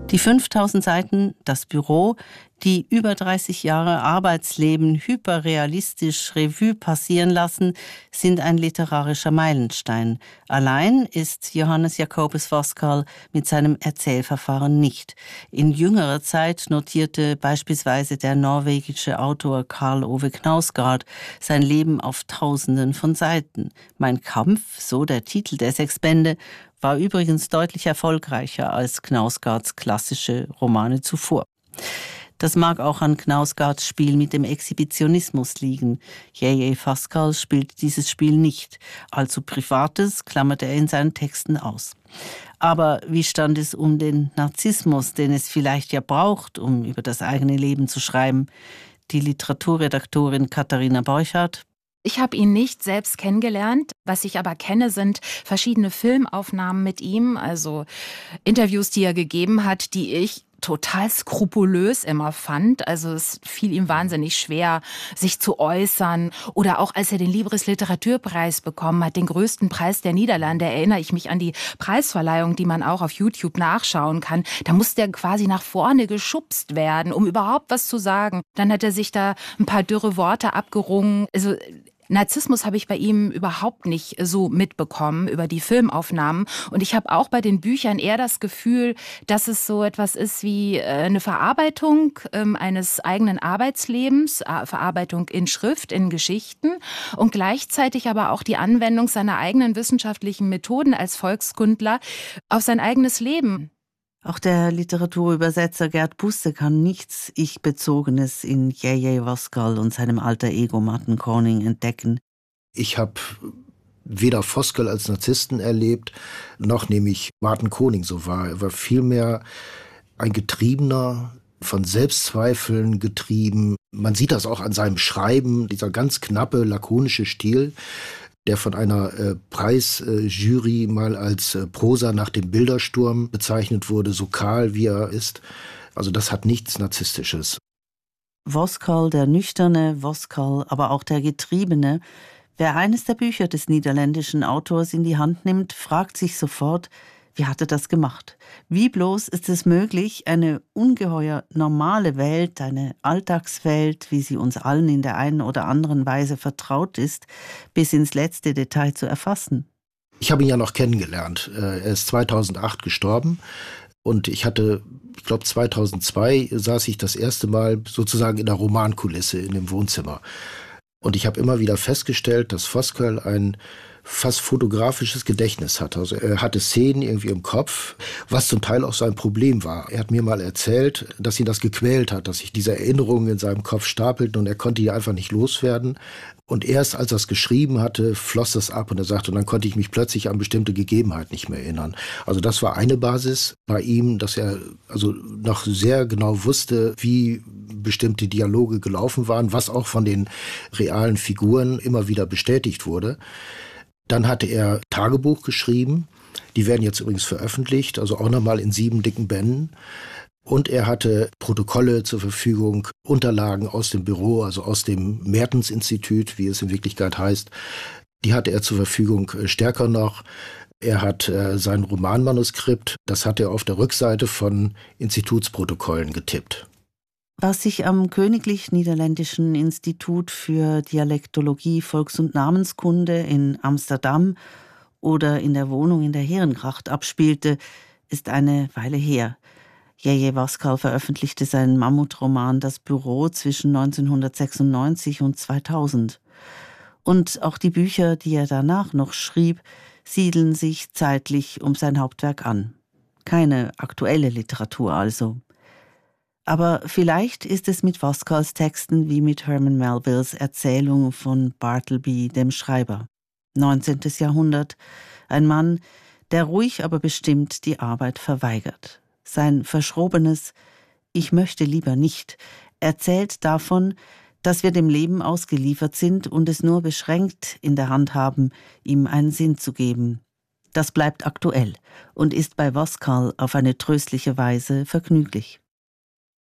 Die 5000 Seiten, das Büro, die über 30 Jahre Arbeitsleben hyperrealistisch Revue passieren lassen, sind ein literarischer Meilenstein. Allein ist Johannes Jacobus Voskal mit seinem Erzählverfahren nicht. In jüngerer Zeit notierte beispielsweise der norwegische Autor Karl Ove Knausgård sein Leben auf Tausenden von Seiten. Mein Kampf, so der Titel der 6 Bände, war übrigens deutlich erfolgreicher als Knausgårds klassische Romane zuvor. Das mag auch an Knausgårds Spiel mit dem Exhibitionismus liegen. J.J. Voskal spielt dieses Spiel nicht. Allzu Privates klammert er in seinen Texten aus. Aber wie stand es um den Narzissmus, den es vielleicht ja braucht, um über das eigene Leben zu schreiben? Die Literaturredaktorin Katharina Borchardt. Ich habe ihn nicht selbst kennengelernt. Was ich aber kenne, sind verschiedene Filmaufnahmen mit ihm, also Interviews, die er gegeben hat, die ich total skrupulös immer fand. Also es fiel ihm wahnsinnig schwer, sich zu äußern. Oder auch als er den Libris Literaturpreis bekommen hat, den größten Preis der Niederlande, erinnere ich mich an die Preisverleihung, die man auch auf YouTube nachschauen kann. Da musste er quasi nach vorne geschubst werden, um überhaupt was zu sagen. Dann hat er sich da ein paar dürre Worte abgerungen. Also Narzissmus habe ich bei ihm überhaupt nicht so mitbekommen über die Filmaufnahmen. Und ich habe auch bei den Büchern eher das Gefühl, dass es so etwas ist wie eine Verarbeitung eines eigenen Arbeitslebens, Verarbeitung in Schrift, in Geschichten und gleichzeitig aber auch die Anwendung seiner eigenen wissenschaftlichen Methoden als Volkskundler auf sein eigenes Leben. Auch der Literaturübersetzer Gerd Busse kann nichts Ich-Bezogenes in J.J. Voskal und seinem alter Ego Martin Koning entdecken. Ich habe weder Voskal als Narzissten erlebt, noch nehme ich Martin Koning so wahr. Er war vielmehr ein Getriebener, von Selbstzweifeln getrieben. Man sieht das auch an seinem Schreiben, dieser ganz knappe, lakonische Stil, der von einer Preisjury mal als Prosa nach dem Bildersturm bezeichnet wurde, so kahl wie er ist. Also das hat nichts Narzisstisches. Voskal, der Nüchterne, Voskal, aber auch der Getriebene. Wer eines der Bücher des niederländischen Autors in die Hand nimmt, fragt sich sofort, wie hat er das gemacht? Wie bloß ist es möglich, eine ungeheuer normale Welt, eine Alltagswelt, wie sie uns allen in der einen oder anderen Weise vertraut ist, bis ins letzte Detail zu erfassen? Ich habe ihn ja noch kennengelernt. Er ist 2008 gestorben und ich glaube 2002 saß ich das erste Mal sozusagen in der Romankulisse in dem Wohnzimmer. Und ich habe immer wieder festgestellt, dass Voskal ein fast fotografisches Gedächtnis hat. Also er hatte Szenen irgendwie im Kopf, was zum Teil auch sein Problem war. Er hat mir mal erzählt, dass ihn das gequält hat, dass sich diese Erinnerungen in seinem Kopf stapelten und er konnte die einfach nicht loswerden. Und erst als er es geschrieben hatte, floss das ab und er sagte, und dann konnte ich mich plötzlich an bestimmte Gegebenheiten nicht mehr erinnern. Also das war eine Basis bei ihm, dass er also noch sehr genau wusste, wie bestimmte Dialoge gelaufen waren, was auch von den realen Figuren immer wieder bestätigt wurde. Dann hatte er Tagebuch geschrieben, die werden jetzt übrigens veröffentlicht, also auch nochmal in 7 dicken Bänden. Und er hatte Protokolle zur Verfügung, Unterlagen aus dem Büro, also aus dem Mertens-Institut, wie es in Wirklichkeit heißt. Die hatte er zur Verfügung, stärker noch. Er hat sein Romanmanuskript, das hat er auf der Rückseite von Institutsprotokollen getippt. Was sich am Königlich Niederländischen Institut für Dialektologie, Volks- und Namenskunde in Amsterdam oder in der Wohnung in der Herengracht abspielte, ist eine Weile her. J.J. Voskal veröffentlichte seinen Mammutroman Das Büro zwischen 1996 und 2000. Und auch die Bücher, die er danach noch schrieb, siedeln sich zeitlich um sein Hauptwerk an. Keine aktuelle Literatur also. Aber vielleicht ist es mit Voskals Texten wie mit Herman Melvilles Erzählung von Bartleby, dem Schreiber. 19. Jahrhundert, ein Mann, der ruhig, aber bestimmt die Arbeit verweigert. Sein verschrobenes »Ich möchte lieber nicht« erzählt davon, dass wir dem Leben ausgeliefert sind und es nur beschränkt in der Hand haben, ihm einen Sinn zu geben. Das bleibt aktuell und ist bei Voskal auf eine tröstliche Weise vergnüglich.